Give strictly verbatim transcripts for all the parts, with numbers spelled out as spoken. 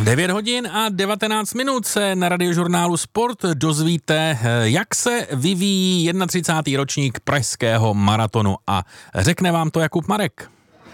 devět hodin a devatenáct minut se na Radiožurnálu Sport dozvíte, jak se vyvíjí třicátý první ročník pražského maratonu a řekne vám to Jakub Marek.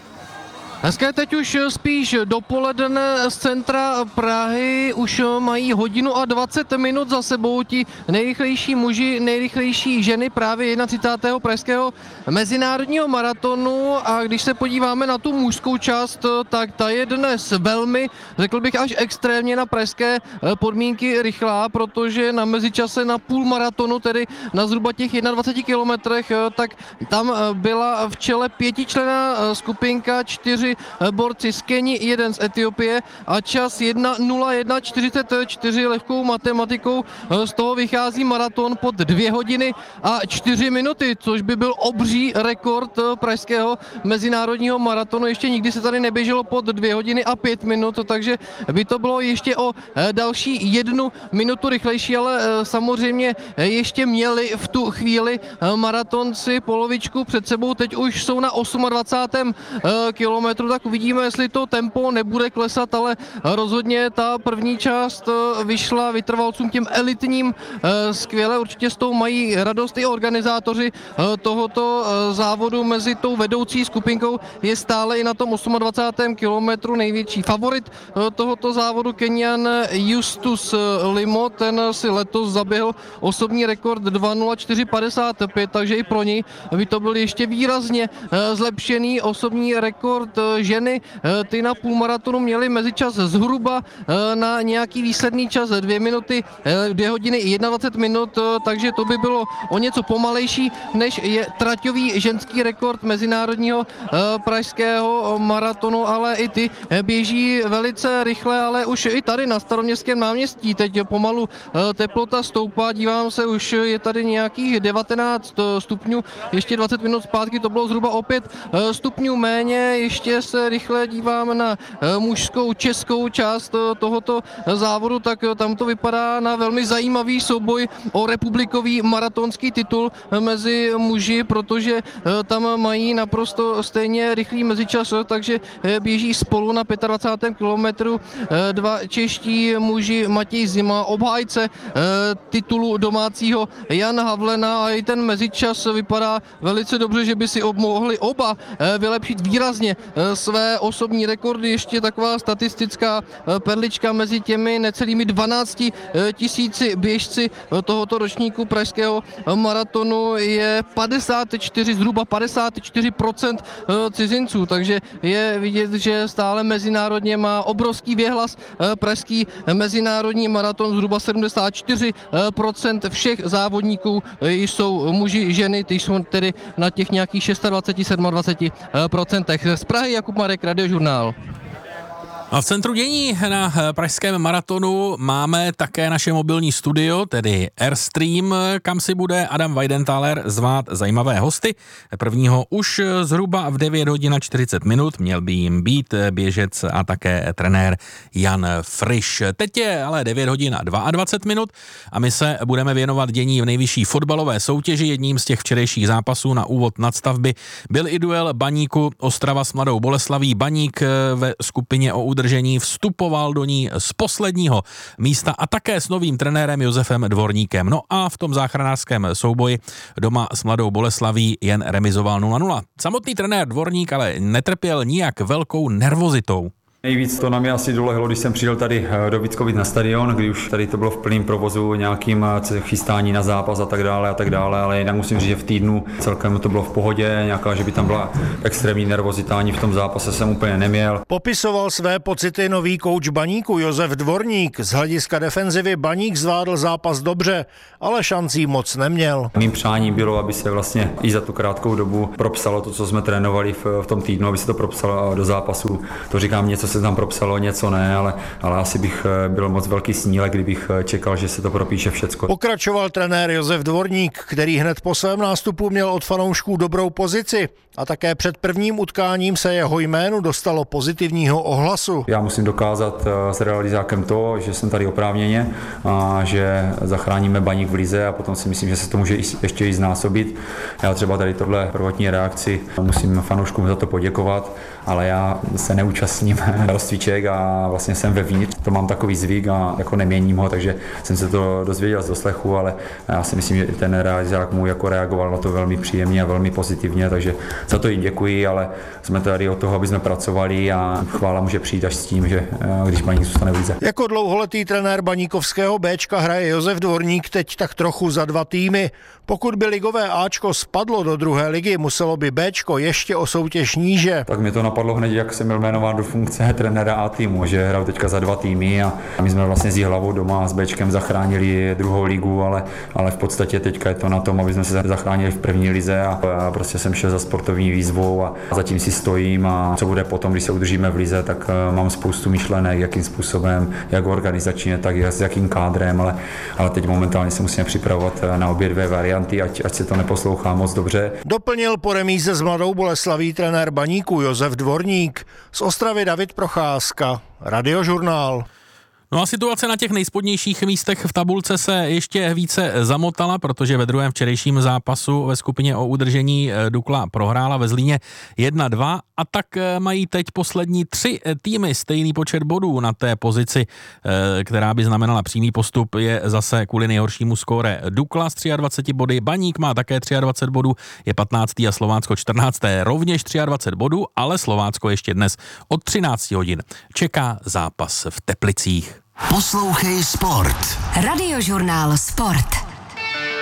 Hezké teď už spíš dopoledne z centra Prahy, už mají hodinu a dvacet minut za sebou ti nejrychlejší muži, nejrychlejší ženy právě třicátého prvního pražského mezinárodního maratonu, a když se podíváme na tu mužskou část, tak ta je dnes velmi, řekl bych až extrémně na pražské podmínky rychlá, protože na mezičase na půl maratonu, tedy na zhruba těch dvaceti jedna kilometrech, tak tam byla v čele pětičlenná skupinka, čtyři borci z Keni, jeden z Etiopie a čas jedna nula jedna čtyřicet čtyři lehkou matematikou. Z toho vychází maraton pod dvě hodiny a čtyři minuty, což by byl obří rekord pražského mezinárodního maratonu. Ještě nikdy se tady neběželo pod dvě hodiny a pět minut, takže by to bylo ještě o další jednu minutu rychlejší, ale samozřejmě ještě měli v tu chvíli maratonci polovičku před sebou. Teď už jsou na dvacátém osmém kilometru, tak uvidíme, jestli to tempo nebude klesat, ale rozhodně ta první část vyšla vytrvalcům těm elitním skvěle. Určitě s tou mají radost i organizátoři tohoto závodu. Mezi tou vedoucí skupinkou je stále i na tom dvacátém osmém kilometru největší favorit tohoto závodu, Kenian Justus Limo. Ten si letos zaběhl osobní rekord dva nula čtyři padesát pět, takže i pro něj by to byl ještě výrazně zlepšený osobní rekord ženy. Ty na půlmaratonu měly mezičas zhruba na nějaký výsledný čas dvě minuty, dvě hodiny dvacet jedna minut, takže to by bylo o něco pomalejší, než je traťový ženský rekord mezinárodního pražského maratonu, ale i ty běží velice rychle, ale už i tady na Staroměstském náměstí teď pomalu teplota stoupá, dívám se, už je tady nějakých devatenáct stupňů, ještě dvacet minut zpátky to bylo zhruba o pět stupňů méně. Ještě se rychle dívám na mužskou českou část tohoto závodu, tak tam to vypadá na velmi zajímavý souboj o republikový maratonský titul mezi muži, protože tam mají naprosto stejně rychlý mezičas, takže běží spolu na dvacátém pátém kilometru dva čeští muži, Matěj Zima, obhájce titulu domácího Jan Havlena, a i ten mezičas vypadá velice dobře, že by si mohli oba vylepšit výrazně své osobní rekordy. Ještě taková statistická perlička mezi těmi necelými dvanácti tisíci běžci tohoto ročníku pražského maratonu je padesát čtyři, zhruba padesát čtyři procent cizinců, takže je vidět, že stále mezinárodně má obrovský věhlas pražský mezinárodní maraton. Zhruba sedmdesát čtyři procent všech závodníků jsou muži, ženy, ty jsou tedy na těch nějakých dvacet šest, dvacet sedm procent. Z Prahy Jakub Marek, Radiožurnál. A v centru dění na pražském maratonu máme také naše mobilní studio, tedy Airstream, kam si bude Adam Weidenthaler zvát zajímavé hosty. Prvního už zhruba v devět hodin a čtyřicet minut měl by jim být běžec a také trenér Jan Friš. Teď je ale devět hodin a dvacet dva minut a my se budeme věnovat dění v nejvyšší fotbalové soutěži. Jedním z těch včerejších zápasů na úvod nadstavby byl i duel Baníku Ostrava s Mladou Boleslaví. Baník ve skupině o udržení vstupoval do ní z posledního místa a také s novým trenérem Josefem Dvorníkem. No a v tom záchranářském souboji doma s Mladou Boleslaví jen remizoval nula nula. Samotný trenér Dvorník ale netrpěl nijak velkou nervozitou. Nejvíc to na mě asi dolehlo, když jsem přijel tady do Vítkovic na stadion, kdy už tady to bylo v plném provozu, nějakým chystání na zápas a tak dále a tak dále, ale jinak musím říct, že v týdnu celkem to bylo v pohodě, nějaká, že by tam byla extrémní nervozita, ani v tom zápase jsem úplně neměl. Popisoval své pocity nový kouč Baníku Josef Dvorník. Z hlediska defenzivy Baník zvládl zápas dobře, ale šancí moc neměl. Mým přáním bylo, aby se vlastně i za tu krátkou dobu propsalo to, co jsme trénovali v, v tom týdnu, aby se to propsalo do zápasu. To říkám, něco se tam propsalo, něco ne, ale, ale asi bych byl moc velký snílek, kdybych čekal, že se to propíše všecko. Pokračoval trenér Josef Dvorník, který hned po svém nástupu měl od fanoušků dobrou pozici a také před prvním utkáním se jeho jménu dostalo pozitivního ohlasu. Já musím dokázat s realizákem to, že jsem tady oprávněně a že zachráníme Baník v lize a potom si myslím, že se to může ještě i znásobit. Já třeba tady tohle prvotní reakci musím fanouškům za to poděkovat, ale já se neúčastním rozcviček a vlastně jsem vevnitř. To mám takový zvyk a jako neměním ho, takže jsem se to dozvěděl z doslechu, ale já si myslím, že ten realizák můj jako reagoval na to velmi příjemně a velmi pozitivně, takže za to jim děkuji, ale jsme tady od toho, aby jsme pracovali a chvála může přijít až s tím, že když Baník zůstane v lize. Jako dlouholetý trenér baníkovského Béčka hraje Josef Dvorník teď tak trochu za dva týmy. Pokud by ligové Ačko spadlo do druhé ligy, muselo by Béčko ještě o soutěž níže. Tak mě to napadlo hned, jak jsem byl jmenován do funkce trenéra A týmu, že hraju teďka za dva týmy a my jsme vlastně s Jihlavou doma s Béčkem zachránili druhou ligu, ale, ale v podstatě teďka je to na tom, aby jsme se zachránili v první lize a, a prostě jsem šel za sportovní výzvou a zatím si stojím a co bude potom, když se udržíme v lize, tak mám spoustu myšlenek, jakým způsobem, jak organizačně, tak s jakým kádrem, ale, ale teď momentálně se musíme připravovat na obě dvě varianty, ať, ať se to neposlouchá moc dobře. Doplnil po remíze s Mladou Boleslaví trenér Baníku Josef Dvorník. Z Ostravy David Procházka, Radiožurnál. No a situace na těch nejspodnějších místech v tabulce se ještě více zamotala, protože ve druhém včerejším zápasu ve skupině o udržení Dukla prohrála ve Zlíně jedna dva a tak mají teď poslední tři týmy stejný počet bodů na té pozici, která by znamenala přímý postup, je zase kvůli nejhoršímu skóre Dukla s dvaceti třemi body, Baník má také dvacet tři bodů, je patnáctý a Slovácko čtrnácté rovněž dvacet tři bodů, ale Slovácko ještě dnes od třinácti hodin čeká zápas v Teplicích. Poslouchej Sport. Radiožurnál Sport.